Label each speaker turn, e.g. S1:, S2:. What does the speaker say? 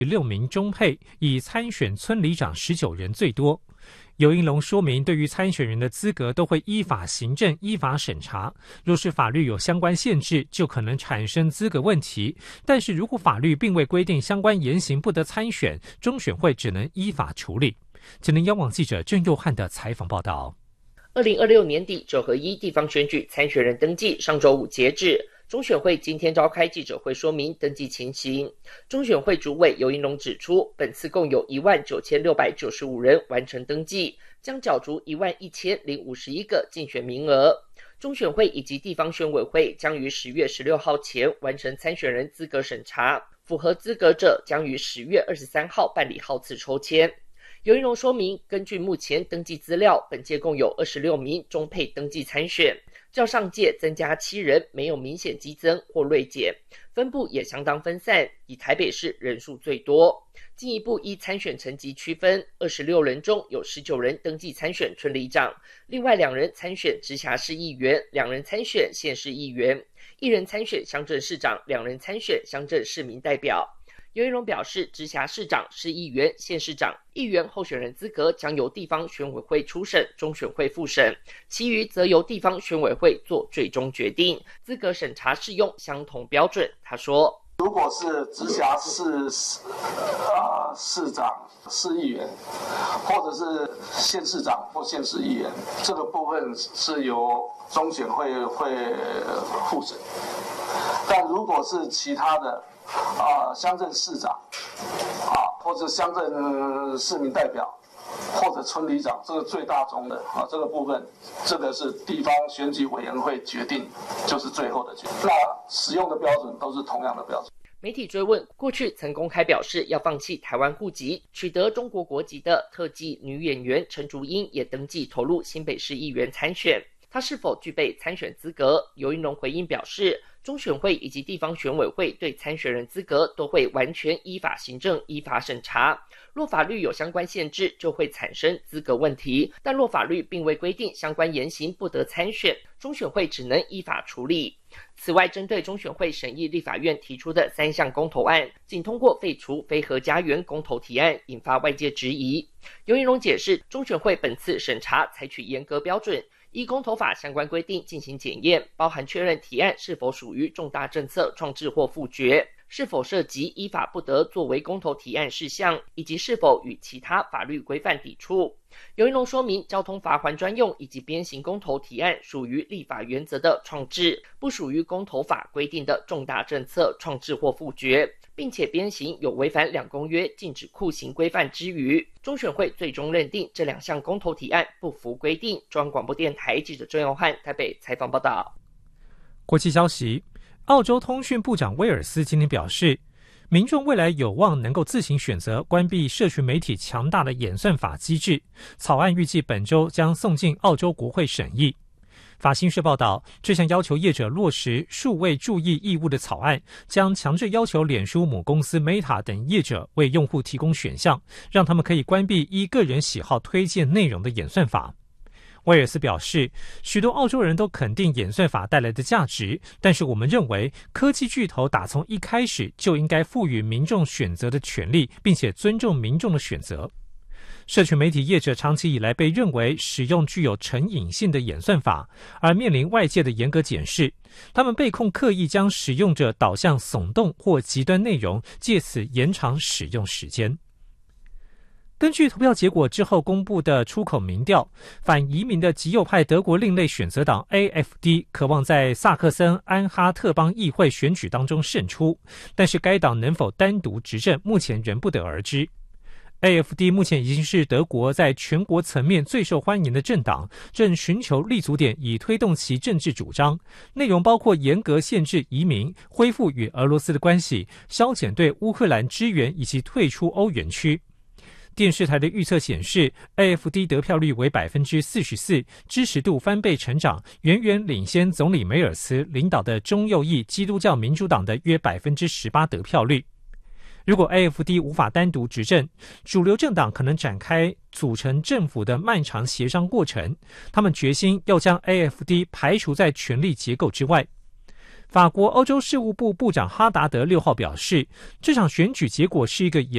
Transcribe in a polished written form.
S1: 6名中配，以参选村里长19人最多。游盈隆说明，对于参选人的资格都会依法行政、依法审查。若是法律有相关限制，就可能产生资格问题。但是如果法律并未规定相关言行不得参选，中选会只能依法处理。吉林央广记者郑佑汉的采访报道。
S2: 2026年底9合1地方选举参选人登记上周五截止。中选会今天召开记者会说明登记情形。中选会主委游盈隆指出，本次共有19695人完成登记，将角逐11051个竞选名额。中选会以及地方选委会将于10月16号前完成参选人资格审查，符合资格者将于10月23号办理号次抽签。游盈隆说明，根据目前登记资料，本届共有26名中配登记参选，较上届增加7人，没有明显激增或锐减，分布也相当分散，以台北市人数最多。进一步依参选层级区分，26人中有19人登记参选村里长，另外2人参选直辖市议员，2人参选县市议员，1人参选乡镇市长，2人参选乡镇市民代表。游盈隆表示，直辖市长、市议员、县市长、议员候选人资格将由地方选委会初审，中选会复审，其余则由地方选委会做最终决定，资格审查适用相同标准。他说，
S3: 如果是直辖市市长、市议员，或者是县市长或县市议员，这个部分是由中选会复审。但如果是其他的乡镇市长或者乡镇市民代表或者村里长，这个最大宗的这个部分，这个是地方选举委员会决定，就是最后的决定。那使用的标准都是同样的标准。
S2: 媒体追问，过去曾公开表示要放弃台湾户籍，取得中国国籍的特技女演员陈竹英也登记投入新北市议员参选，她是否具备参选资格？游盈隆回应表示，中选会以及地方选委会对参选人资格都会完全依法行政、依法审查。若法律有相关限制，就会产生资格问题；但若法律并未规定相关言行不得参选，中选会只能依法处理。此外，针对中选会审议立法院提出的3项公投案，仅通过废除非核家园公投提案，引发外界质疑。游盈隆解释，中选会本次审查采取严格标准，依公投法相关规定进行检验，包含确认提案是否属于重大政策创制或复决，是否涉及依法不得作为公投提案事项，以及是否与其他法律规范抵触。游盈隆说明，交通罚锾专用以及鞭刑公投提案属于立法原则的创制，不属于公投法规定的重大政策创制或复决，并且鞭刑有违反2公约禁止酷刑规范之余，中选会最终认定这2项公投提案不符规定。中央广播电台记者郑佑汉台北采访报道。
S1: 国际消息，澳洲通讯部长威尔斯今天表示，民众未来有望能够自行选择关闭社群媒体强大的演算法机制，草案预计本周将送进澳洲国会审议。法新社报道，这项要求业者落实数位注意义务的草案，将强制要求脸书母公司 Meta 等业者为用户提供选项，让他们可以关闭依个人喜好推荐内容的演算法。威尔斯表示，许多澳洲人都肯定演算法带来的价值，但是我们认为科技巨头打从一开始就应该赋予民众选择的权利，并且尊重民众的选择。社群媒体业者长期以来被认为使用具有成瘾性的演算法，而面临外界的严格检视，他们被控刻意将使用者导向耸动或极端内容，借此延长使用时间。根据投票结果之后公布的出口民调，反移民的极右派德国另类选择党 AfD 渴望在萨克森安哈特邦议会选举当中胜出，但是该党能否单独执政，目前仍不得而知。AfD 目前已经是德国在全国层面最受欢迎的政党，正寻求立足点以推动其政治主张，内容包括严格限制移民、恢复与俄罗斯的关系、削减对乌克兰支援以及退出欧元区。电视台的预测显示 ，AfD 得票率为 44%， 支持度翻倍成长，远远领先总理梅尔茨领导的中右翼基督教民主党的约 18% 得票率。如果 AfD 无法单独执政，主流政党可能展开组成政府的漫长协商过程，他们决心要将 AfD 排除在权力结构之外。 法国欧洲事务部部长哈达德6号表示，这场选举结果是一个